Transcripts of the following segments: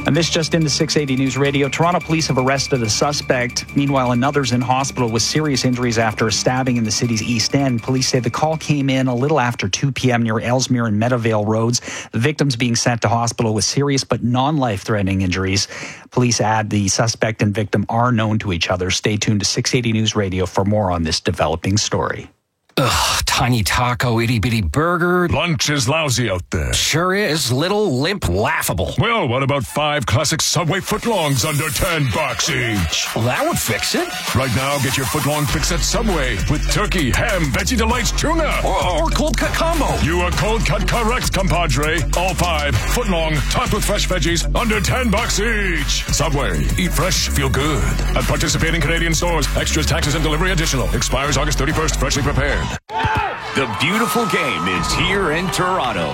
And this just into 680 News Radio. Toronto police have arrested a suspect. Meanwhile, another's in hospital with serious injuries after a stabbing in the city's East End. Police say the call came in a little after 2 p.m. near Ellesmere and Meadowvale roads. The victim's being sent to hospital with serious but non-life-threatening injuries. Police add the suspect and victim are known to each other. Stay tuned to 680 News Radio for more on this developing story. Ugh, tiny taco, itty-bitty burger. Lunch is lousy out there. Sure is. Little, limp, laughable. Well, what about 5 classic Subway footlongs under $10 each? Well, that would fix it. Right now, get your footlong fix at Subway with turkey, ham, Veggie Delights, tuna. Or cold cut combo. You are cold cut correct, compadre. All 5 footlong, topped with fresh veggies, under $10 each. Subway. Eat fresh, feel good. At participating Canadian stores. Extras, taxes, and delivery additional. Expires August 31st. Freshly prepared. The beautiful game is here in Toronto.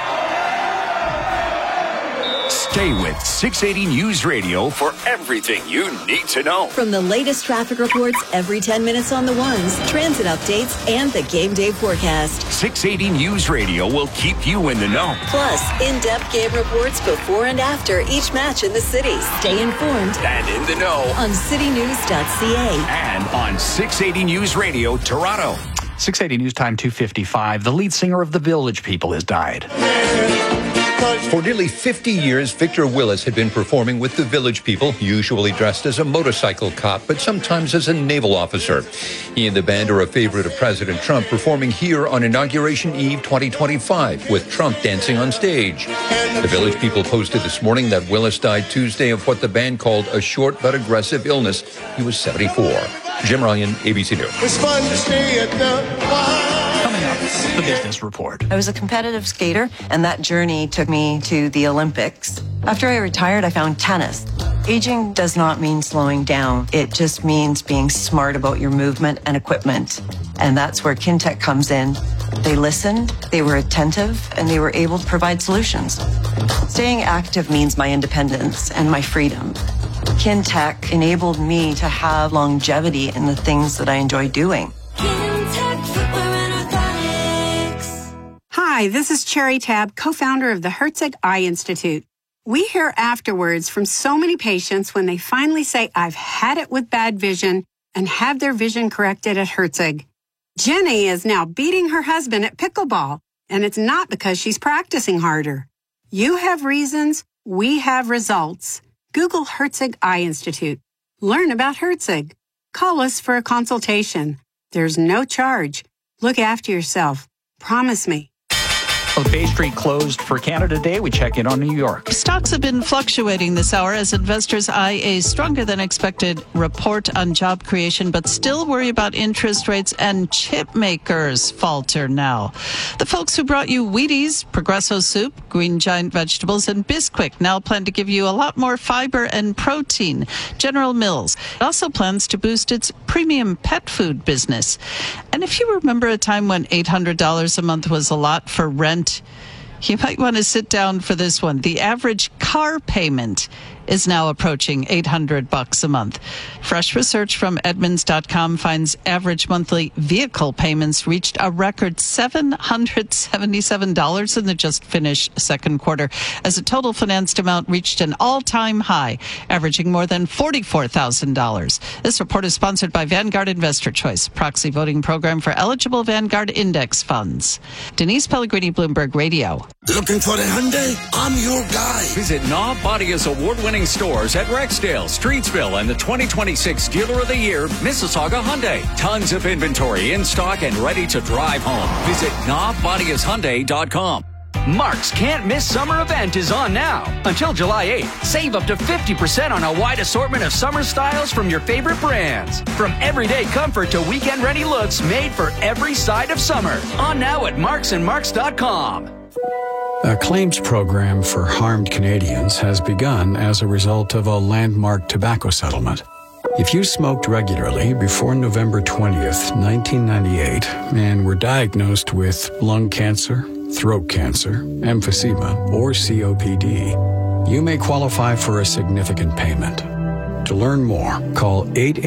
Stay with 680 News Radio for everything you need to know. From the latest traffic reports every 10 minutes on the ones, transit updates, and the game day forecast. 680 News Radio will keep you in the know. Plus, in-depth game reports before and after each match in the city. Stay informed and in the know on citynews.ca and on 680 News Radio Toronto. 680 News Time 2:55. The lead singer of the Village People has died. For nearly 50 years, Victor Willis had been performing with the Village People, usually dressed as a motorcycle cop, but sometimes as a naval officer. He and the band are a favorite of President Trump, performing here on Inauguration Eve 2025, with Trump dancing on stage. The Village People posted this morning that Willis died Tuesday of what the band called a short but aggressive illness. He was 74. Jim Ryan, ABC News. It's fun to stay at the Coming up, the Business Report. I was a competitive skater, and that journey took me to the Olympics. After I retired, I found tennis. Aging does not mean slowing down. It just means being smart about your movement and equipment. And that's where Kintec comes in. They listened, they were attentive, and they were able to provide solutions. Staying active means my independence and my freedom. Kintec enabled me to have longevity in the things that I enjoy doing. Hi, this is Cherry Tab, co-founder of the Herzig Eye Institute. We hear afterwards from so many patients when they finally say, I've had it with bad vision, and have their vision corrected at Herzig. Jenny is now beating her husband at pickleball, and it's not because she's practicing harder. You have reasons, we have results. Google Herzig Eye Institute. Learn about Herzig. Call us for a consultation. There's no charge. Look after yourself. Promise me. Well, Bay Street closed for Canada Day. We check in on New York. Stocks have been fluctuating this hour as investors eye a stronger than expected report on job creation, but still worry about interest rates and chip makers falter now. The folks who brought you Wheaties, Progresso Soup, Green Giant Vegetables, and Bisquick now plan to give you a lot more fiber and protein. General Mills also plans to boost its premium pet food business. And if you remember a time when $800 a month was a lot for rent, you might want to sit down for this one. The average car payment is now approaching $800 a month. Fresh research from Edmunds.com finds average monthly vehicle payments reached a record $777 in the just finished second quarter, as the total financed amount reached an all-time high, averaging more than $44,000. This report is sponsored by Vanguard Investor Choice, proxy voting program for eligible Vanguard index funds. Denise Pellegrini, Bloomberg Radio. Looking for the Hyundai? I'm your guy. Visit Knob Bodia's award-winning stores at Rexdale, Streetsville, and the 2026 Dealer of the Year, Mississauga Hyundai. Tons of inventory in stock and ready to drive home. Visit knobbodiashyundai.com. Mark's Can't Miss Summer event is on now. Until July 8th, save up to 50% on a wide assortment of summer styles from your favorite brands. From everyday comfort to weekend-ready looks made for every side of summer. On now at marksandmarks.com. A claims program for harmed Canadians has begun as a result of a landmark tobacco settlement. If you smoked regularly before November 20th, 1998, and were diagnosed with lung cancer, throat cancer, emphysema, or COPD, you may qualify for a significant payment. To learn more, call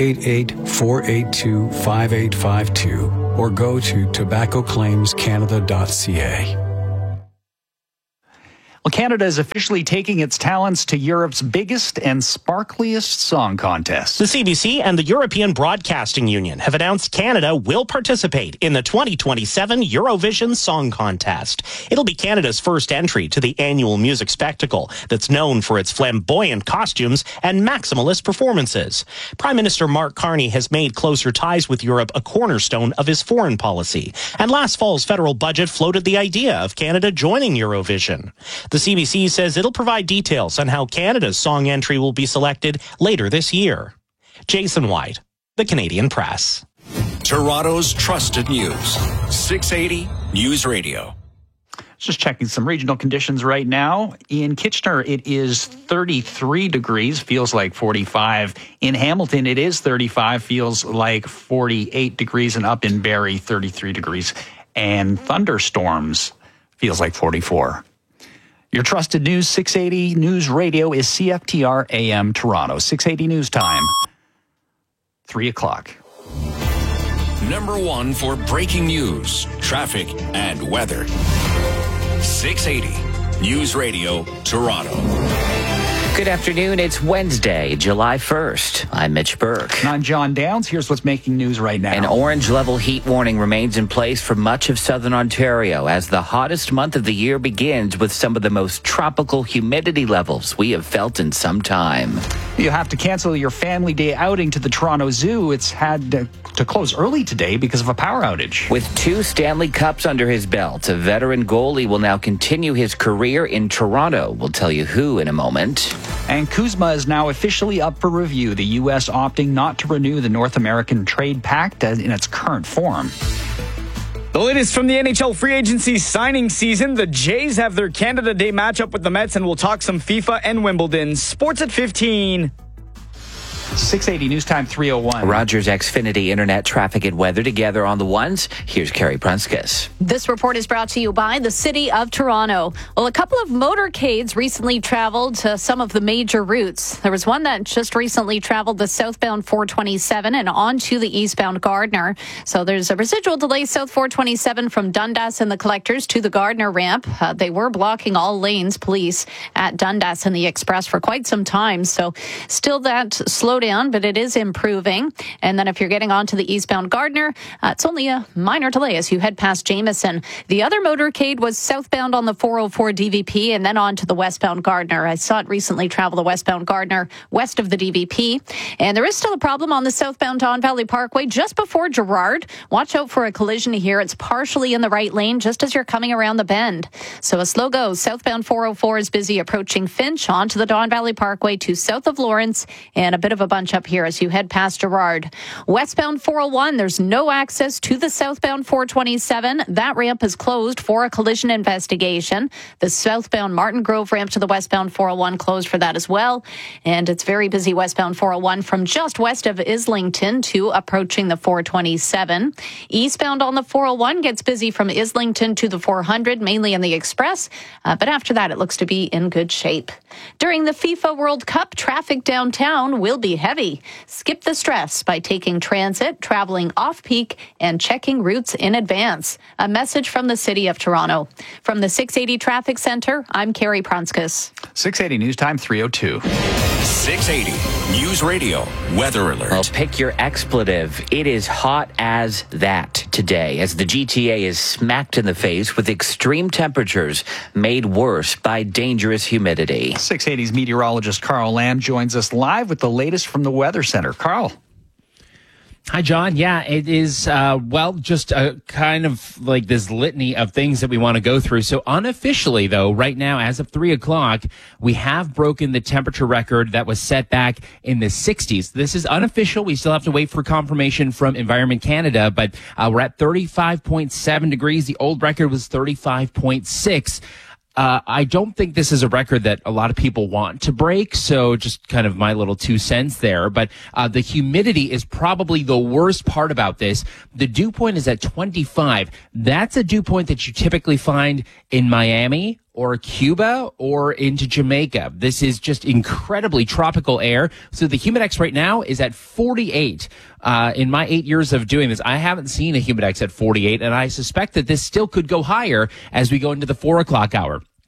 888-482-5852 or go to tobaccoclaimscanada.ca. Well, Canada is officially taking its talents to Europe's biggest and sparkliest song contest. The CBC and the European Broadcasting Union have announced Canada will participate in the 2027 Eurovision Song Contest. It'll be Canada's first entry to the annual music spectacle that's known for its flamboyant costumes and maximalist performances. Prime Minister Mark Carney has made closer ties with Europe a cornerstone of his foreign policy. And last fall's federal budget floated the idea of Canada joining Eurovision. The CBC says it'll provide details on how Canada's song entry will be selected later this year. Jason White, The Canadian Press. Toronto's trusted news. 680 News Radio. Just checking some regional conditions right now. In Kitchener, it is 33 degrees, feels like 45. In Hamilton, it is 35, feels like 48 degrees. And up in Barrie, 33 degrees. And thunderstorms, feels like 44. Your trusted news, 680 News Radio, is CFTR AM Toronto. 680 News Time, 3 o'clock. Number one for breaking news, traffic, and weather. 680 News Radio, Toronto. Good afternoon. It's Wednesday, July 1st. I'm Mitch Burke. And I'm John Downs. Here's what's making news right now. An orange level heat warning remains in place for much of southern Ontario as the hottest month of the year begins with some of the most tropical humidity levels we have felt in some time. You have to cancel your family day outing to the Toronto Zoo. It's had to close early today because of a power outage. With 2 Stanley Cups under his belt, a veteran goalie will now continue his career in Toronto. We'll tell you who in a moment. And CUSMA is now officially up for review, the U.S. opting not to renew the North American Trade Pact in its current form. The latest from the NHL free agency signing season. The Jays have their Canada Day matchup with the Mets, and we'll talk some FIFA and Wimbledon. Sports at 15. 680 News Time 301. Rogers Xfinity Internet traffic and weather together on the ones. Here's Carrie Prunskis. This report is brought to you by the City of Toronto. Well, a couple of motorcades recently traveled to some of the major routes. There was one that just recently traveled the southbound 427 and onto the eastbound Gardner. So there's a residual delay south 427 from Dundas and the Collectors to the Gardner ramp. They were blocking all lanes, police, at Dundas and the Express for quite some time. So still that slow down, but it is improving. And then if you're getting onto the eastbound Gardner, it's only a minor delay as you head past Jameson. The other motorcade was southbound on the 404 DVP and then on to the westbound Gardner. I saw it recently travel the westbound Gardner west of the DVP. And there is still a problem on the southbound Don Valley Parkway just before Gerrard. Watch out for a collision here. It's partially in the right lane just as you're coming around the bend. So a slow go. Southbound 404 is busy approaching Finch onto the Don Valley Parkway to south of Lawrence, and a bit of a bunch up here as you head past Gerrard. Westbound 401, there's no access to the southbound 427. That ramp is closed for a collision investigation. The southbound Martin Grove ramp to the westbound 401 closed for that as well. And it's very busy westbound 401 from just west of Islington to approaching the 427. Eastbound on the 401 gets busy from Islington to the 400, mainly in the Express. But after that, it looks to be in good shape. During the FIFA World Cup, traffic downtown will be heavy. Skip the stress by taking transit, traveling off-peak, and checking routes in advance. A message from the City of Toronto. From the 680 Traffic Center, I'm Carrie Prunskis. 680 News Time 302. 680 News Radio Weather Alert. Well, pick your expletive. It is hot as that today as the GTA is smacked in the face with extreme temperatures made worse by dangerous humidity. 680's meteorologist Carl Lamb joins us live with the latest from the Weather Center. Carl. Hi, John. Yeah, it is, just a kind of like this litany of things that we want to go through. So unofficially, though, right now, as of 3 o'clock, we have broken the temperature record that was set back in the 60s. This is unofficial. We still have to wait for confirmation from Environment Canada, but we're at 35.7 degrees. The old record was 35.6. I don't think this is a record that a lot of people want to break, so just kind of my little 2 cents there. But the humidity is probably the worst part about this. The dew point is at 25. That's a dew point that you typically find in Miami or Cuba or into Jamaica. This is just incredibly tropical air. So the Humidex right now is at 48. In my 8 years of doing this, I haven't seen a Humidex at 48, and I suspect that this still could go higher as we go into the 4 o'clock hour.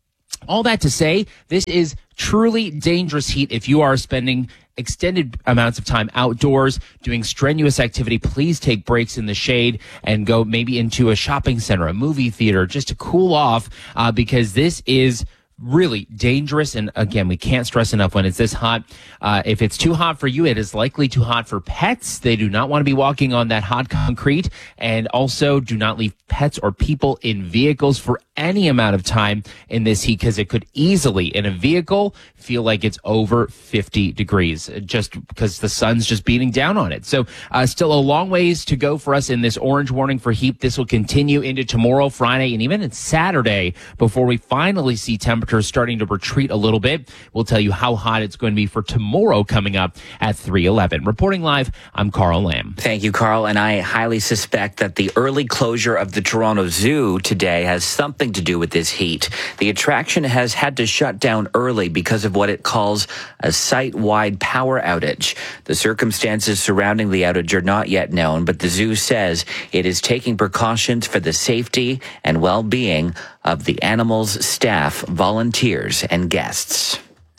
all that to say, this is truly dangerous heat if you are spending extended amounts of time outdoors doing strenuous activity. Please take breaks in the shade and go maybe into a shopping center, a movie theater, just to cool off, because this is really dangerous. And again, we can't stress enough when it's this hot. If it's too hot for you, it is likely too hot for pets. They do not want to be walking on that hot concrete. And also do not leave pets or people in vehicles for any amount of time in this heat, because it could easily, in a vehicle, feel like it's over 50 degrees just because the sun's just beating down on it. So still a long ways to go for us in this orange warning for heat. This will continue into tomorrow, Friday, and even Saturday before we finally see temperatures starting to retreat a little bit. We'll tell you how hot it's going to be for tomorrow coming up at 3:11. Reporting live, I'm Carl Lamb. Thank you, Carl. And I highly suspect that the early closure of the Toronto Zoo today has something to do with this heat. The attraction has had to shut down early because of what it calls a site-wide power outage. The circumstances surrounding the outage are not yet known, but the zoo says it is taking precautions for the safety and well-being of the animals, staff, volunteers, and guests.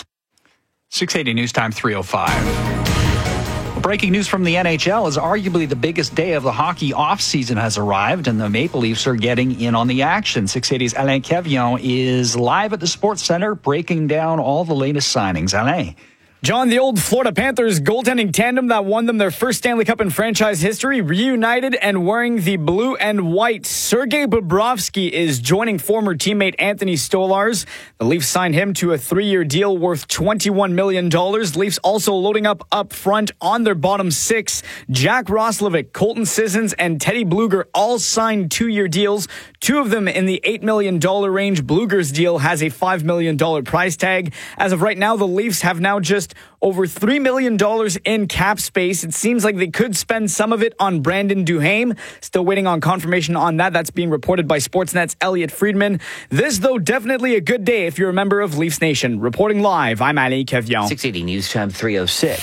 680 News Time 3:05. Breaking news from the NHL is arguably the biggest day of the hockey offseason has arrived, and the Maple Leafs are getting in on the action. 680's Alain Quevillon is live at the Sports Center breaking down all the latest signings. Alain. John, the old Florida Panthers goaltending tandem that won them their first Stanley Cup in franchise history, reunited and wearing the blue and white. Sergei Bobrovsky is joining former teammate Anthony Stolarz. The Leafs signed him to a 3-year deal worth $21 million. Leafs also loading up front on their bottom six. Jack Roslovic, Colton Sissons, and Teddy Bluger all signed 2-year deals, two of them in the $8 million range. Bluger's deal has a $5 million price tag. As of right now, the Leafs have now just over $3 million in cap space. It seems like they could spend some of it on Brandon Duhaime. Still waiting on confirmation on that. That's being reported by Sportsnet's Elliot Friedman. This, though, definitely a good day if you're a member of Leafs Nation. Reporting live, I'm Alain Quevillon. 680 News Time 3:06.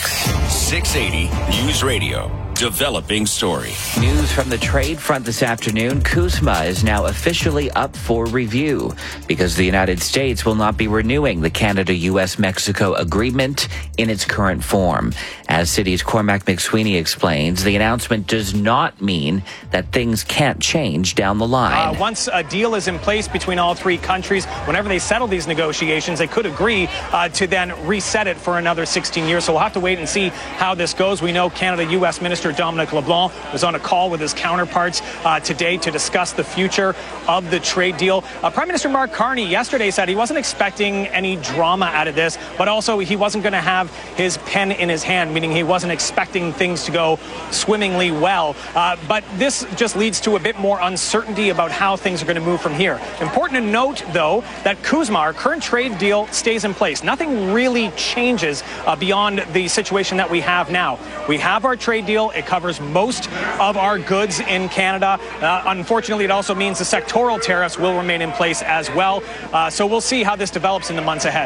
680 News Radio. Developing story. News from the trade front this afternoon. CUSMA is now officially up for review because the United States will not be renewing the Canada-US-Mexico agreement in its current form. As City's Cormac McSweeney explains, the announcement does not mean that things can't change down the line. Once a deal is in place between all three countries, whenever they settle these negotiations, they could agree to then reset it for another 16 years. So we'll have to wait and see how this goes. We know Canada-US Minister Dominic LeBlanc was on a call with his counterparts today to discuss the future of the trade deal. Prime Minister Mark Carney yesterday said he wasn't expecting any drama out of this, but also he wasn't going to have his pen in his hand, meaning he wasn't expecting things to go swimmingly well. But this just leads to a bit more uncertainty about how things are going to move from here. Important to note, though, that CUSMA, our current trade deal, stays in place. Nothing really changes beyond the situation that we have now. We have our trade deal. It covers most of our goods in Canada. Unfortunately, it also means the sectoral tariffs will remain in place as well. So we'll see how this develops in the months ahead.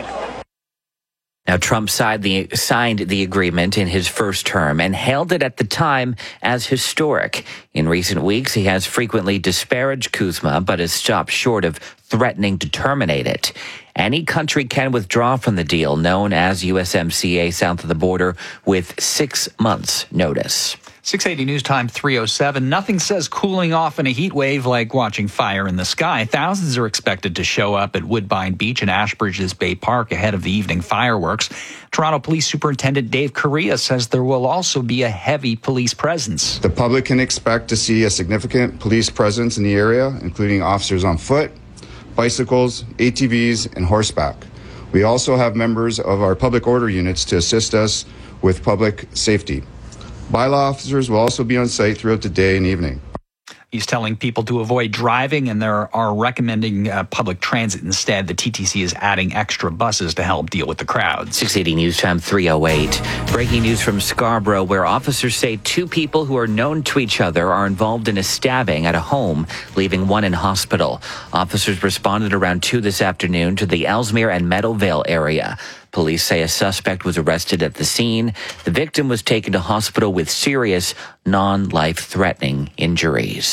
Now, Trump signed the agreement in his first term and hailed it at the time as historic. In recent weeks, he has frequently disparaged CUSMA, but has stopped short of threatening to terminate it. Any country can withdraw from the deal, known as USMCA south of the border, with 6 months' notice. 680 News Time 3:07. Nothing says cooling off in a heat wave like watching fire in the sky. Thousands are expected to show up at Woodbine Beach and Ashbridges Bay Park ahead of the evening fireworks. Toronto Police Superintendent Dave Correa says there will also be a heavy police presence. The public can expect to see a significant police presence in the area, including officers on foot, bicycles, ATVs, and horseback. We also have members of our public order units to assist us with public safety. Bylaw officers will also be on site throughout the day and evening. He's telling people to avoid driving, and they are recommending public transit instead. The TTC is adding extra buses to help deal with the crowds. 680 News Time 3:08. Breaking news from Scarborough, where officers say 2 people who are known to each other are involved in a stabbing at a home, leaving 1 in hospital. Officers responded around 2 this afternoon to the Ellesmere and Meadowvale area. Police say a suspect was arrested at the scene. The victim was taken to hospital with serious, non-life-threatening injuries.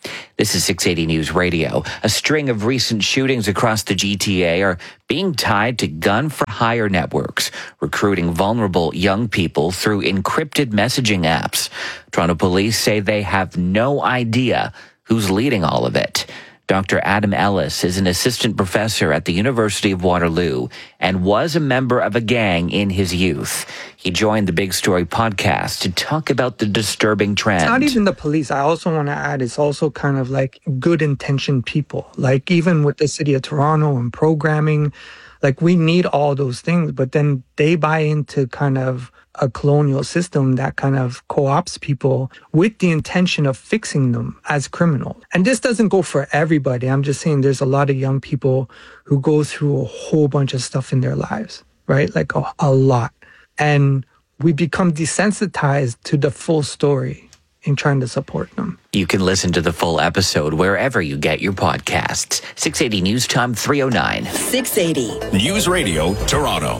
This is 680 News Radio. A string of recent shootings across the GTA are being tied to gun-for-hire networks, recruiting vulnerable young people through encrypted messaging apps. Toronto police say they have no idea who's leading all of it. Dr. Adam Ellis is an assistant professor at the University of Waterloo and was a member of a gang in his youth. He joined the Big Story podcast to talk about the disturbing trend. It's not even the police. I also want to add, it's also kind of like good intentioned people. Like even with the city of Toronto and programming, like we need all those things, but then they buy into kind of a colonial system that kind of co-opts people with the intention of fixing them as criminals. And this doesn't go for everybody. I'm just saying there's a lot of young people who go through a whole bunch of stuff in their lives, right? Like a lot. And we become desensitized to the full story in trying to support them. You can listen to the full episode wherever you get your podcasts. 680 News Time 309. 680 News Radio Toronto.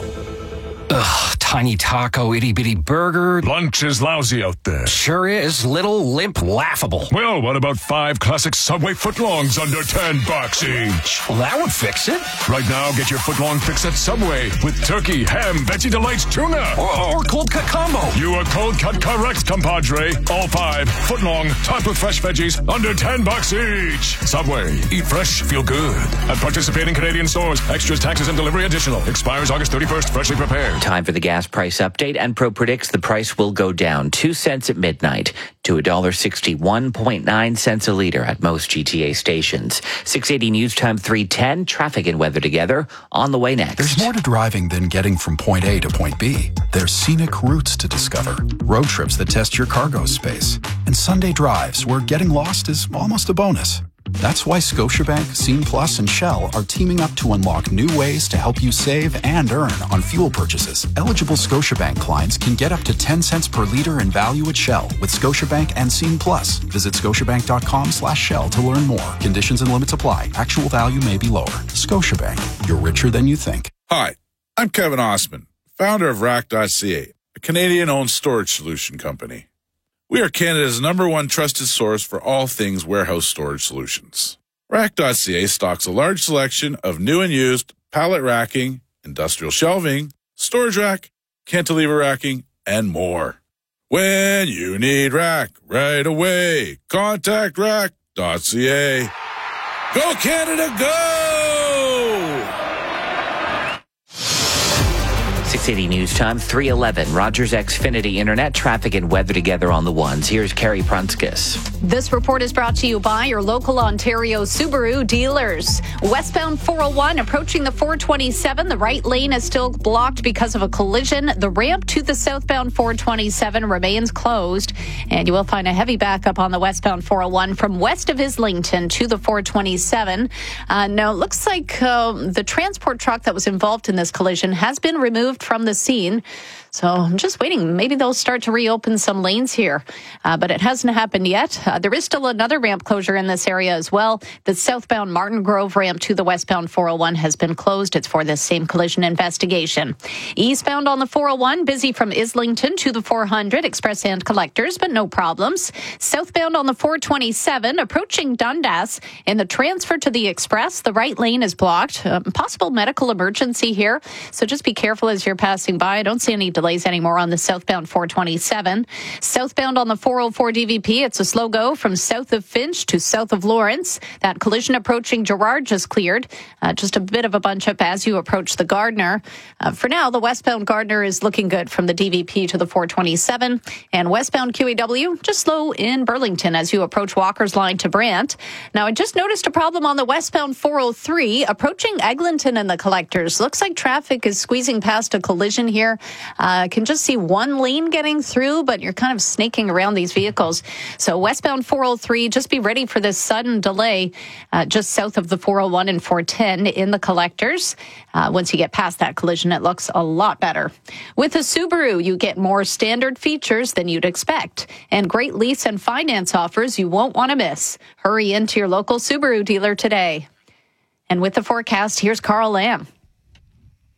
Ugh, tiny taco, itty-bitty burger. Lunch is lousy out there. Sure is. Little, limp, laughable. Well, what about 5 classic Subway footlongs under $10 each? Well, that would fix it. Right now, get your footlong fix at Subway with turkey, ham, Veggie Delights, tuna. Or cold cut combo. You are cold cut correct, compadre. All 5 footlong, topped with fresh veggies, under $10 each. Subway. Eat fresh, feel good. At participating Canadian stores. Extras, taxes, and delivery additional. Expires August 31st. Freshly prepared. Time for the gas price update. Enpro predicts the price will go down 2 cents at midnight to $1.61.9 a liter at most GTA stations. 680 News Time 310. Traffic and weather together on the way next. There's more to driving than getting from point A to point B. There's scenic routes to discover, road trips that test your cargo space, and Sunday drives where getting lost is almost a bonus. That's why Scotiabank, Scene Plus, and Shell are teaming up to unlock new ways to help you save and earn on fuel purchases. Eligible Scotiabank clients can get up to 10 cents per liter in value at Shell with Scotiabank and Scene Plus. Visit scotiabank.com/Shell to learn more. Conditions and limits apply. Actual value may be lower. Scotiabank, you're richer than you think. Hi, I'm Kevin Osman, founder of Rack.ca, a Canadian-owned storage solution company. We are Canada's #1 trusted source for all things warehouse storage solutions. Rack.ca stocks a large selection of new and used pallet racking, industrial shelving, storage rack, cantilever racking, and more. When you need rack right away, contact Rack.ca. Go Canada, go! 680 News Time 311. Rogers Xfinity Internet traffic and weather together on the ones. Here's Carrie Prunskis. This report is brought to you by your local Ontario Subaru dealers. Westbound 401 approaching the 427. The right lane is still blocked because of a collision. The ramp to the southbound 427 remains closed. And you will find a heavy backup on the westbound 401 from west of Islington to the 427. Now, it looks like the transport truck that was involved in this collision has been removed from the scene. So I'm just waiting. Maybe they'll start to reopen some lanes here, but it hasn't happened yet. There is still another ramp closure in this area as well. The southbound Martin Grove ramp to the westbound 401 has been closed. It's for this same collision investigation. Eastbound on the 401, busy from Islington to the 400, express and collectors, but no problems. Southbound on the 427, approaching Dundas, in the transfer to the express, the right lane is blocked. Possible medical emergency here, so just be careful as you're passing by. I don't see any delays anymore on the southbound 427. Southbound on the 404 DVP, it's a slow go from south of Finch to south of Lawrence. That collision approaching Gerrard just cleared. Just a bit of a bunch up as you approach the Gardner. For now, the westbound Gardner is looking good from the DVP to the 427. And westbound QEW, just slow in Burlington as you approach Walker's Line to Brant. Now, I just noticed a problem on the westbound 403 approaching Eglinton and the collectors. Looks like traffic is squeezing past a collision here. I can just see one lane getting through, but you're kind of snaking around these vehicles. So westbound 403, just be ready for this sudden delay just south of the 401 and 410 in the collectors. Once you get past that collision, it looks a lot better. With a Subaru, you get more standard features than you'd expect and great lease and finance offers you won't want to miss. Hurry into your local Subaru dealer today. And with the forecast, here's Carl Lamb.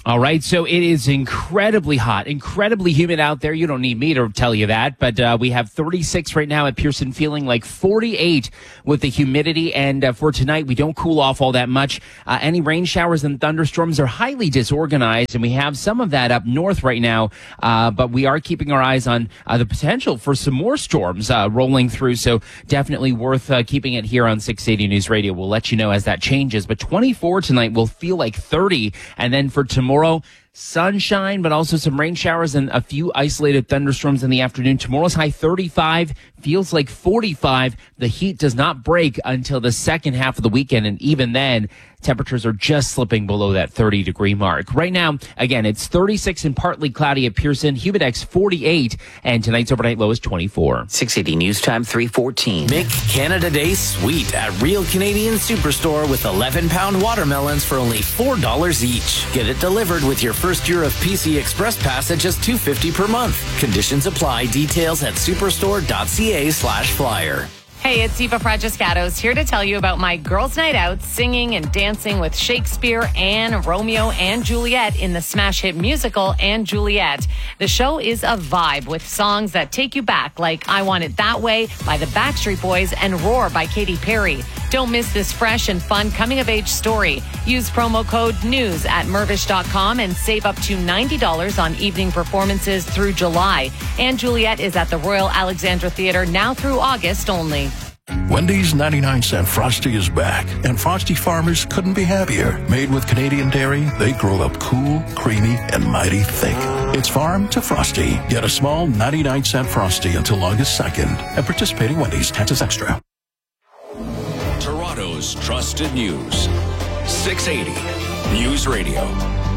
All right, so it is incredibly hot, incredibly humid out there. You don't need me to tell you that, but we have 36 right now at Pearson, feeling like 48 with the humidity. And for tonight, we don't cool off all that much. Any rain showers and thunderstorms are highly disorganized, and we have some of that up north right now. But we are keeping our eyes on the potential for some more storms rolling through. So definitely worth keeping it here on 680 News Radio. We'll let you know as that changes. But 24 tonight will feel like 30, and then for tomorrow, sunshine, but also some rain showers and a few isolated thunderstorms in the afternoon. Tomorrow's high 35, feels like 45. The heat does not break until the second half of the weekend, and even then, temperatures are just slipping below that 30-degree mark. Right now, again, it's 36 and partly cloudy at Pearson, Humidex 48, and tonight's overnight low is 24. 680 News Time 3:14. Make Canada Day sweet at Real Canadian Superstore with 11-pound watermelons for only $4 each. Get it delivered with your first year of PC Express Pass at just $2.50 per month. Conditions apply. Details at superstore.ca/flyer. Hey, it's Eva Fragiscatos here to tell you about my girls' night out singing and dancing with Shakespeare and Romeo and Juliet in the smash hit musical And Juliet. The show is a vibe with songs that take you back, like I Want It That Way by the Backstreet Boys and Roar by Katy Perry. Don't miss this fresh and fun coming-of-age story. Use promo code NEWS at Mirvish.com and save up to $90 on evening performances through July. And Juliet is at the Royal Alexandra Theatre now through August only. Wendy's 99-cent Frosty is back, and Frosty farmers couldn't be happier. Made with Canadian dairy, they grow up cool, creamy, and mighty thick. It's farm to Frosty. Get a small 99-cent Frosty until August 2nd at participating Wendy's. Taxes extra. Toronto's trusted news. 680 News Radio.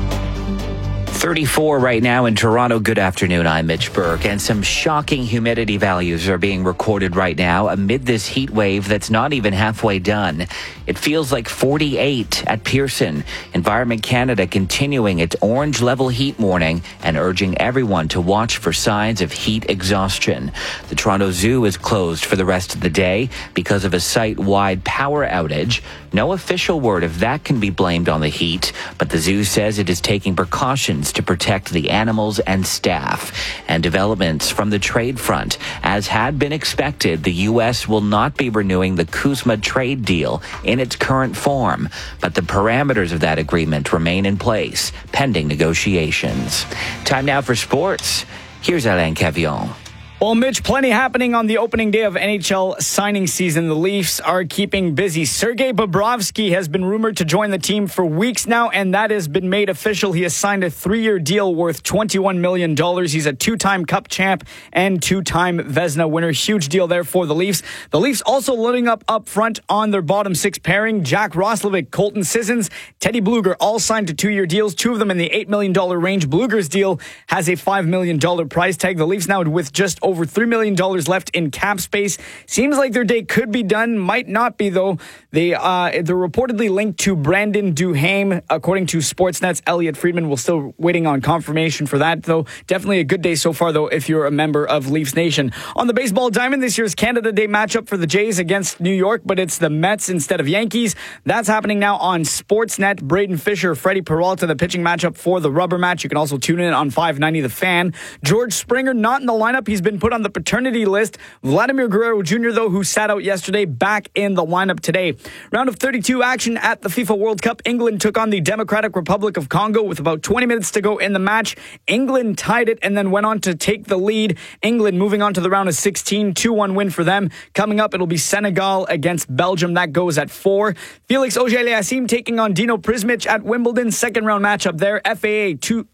34 right now in Toronto. Good afternoon. I'm Mitch Burke. And some shocking humidity values are being recorded right now amid this heat wave that's not even halfway done. It feels like 48 at Pearson. Environment Canada continuing its orange level heat warning and urging everyone to watch for signs of heat exhaustion. The Toronto Zoo is closed for the rest of the day because of a site-wide power outage. No official word if that can be blamed on the heat, but the zoo says it is taking precautions to protect the animals and staff. And developments from the trade front. As had been expected, the U.S. will not be renewing the CUSMA trade deal in its current form, but the parameters of that agreement remain in place, pending negotiations. Time now for sports. Here's Alain Cavillon. Well, Mitch, plenty happening on the opening day of NHL signing season. The Leafs are keeping busy. Sergei Bobrovsky has been rumored to join the team for weeks now, and that has been made official. He has signed a 3-year deal worth $21 million. He's a 2-time Cup champ and 2-time Vezina winner. Huge deal there for the Leafs. The Leafs also loading up front on their bottom six pairing. Jack Roslovic, Colton Sissons, Teddy Bluger all signed to 2-year deals, two of them in the $8 million range. Bluger's deal has a $5 million price tag. The Leafs now with just over $3 million left in cap space. Seems like their day could be done. Might not be, though. They're reportedly linked to Brandon Duhaime. According to Sportsnet's Elliot Friedman, we're still waiting on confirmation for that, though. Definitely a good day so far, though, if you're a member of Leafs Nation. On the baseball diamond, this year's Canada Day matchup for the Jays against New York, but it's the Mets instead of Yankees. That's happening now on Sportsnet. Braden Fisher, Freddie Peralta, the pitching matchup for the rubber match. You can also tune in on 590 The Fan. George Springer not in the lineup. He's been put on the paternity list. Vladimir Guerrero Jr., though, who sat out yesterday, back in the lineup today. Round of 32 action at the FIFA World Cup. England took on the Democratic Republic of Congo with about 20 minutes to go in the match. England tied it and then went on to take the lead. England moving on to the round of 16, 2-1 win for them. Coming up, it'll be Senegal against Belgium. That goes at 4. Felix Auger-Aliassime taking on Dino Prismic at Wimbledon. Second round matchup there. FAA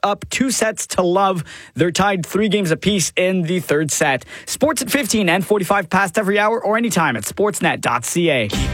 2 sets to love. They're tied 3 games apiece in the third set. Sports at 15 and 45 past every hour or anytime at sportsnet.ca.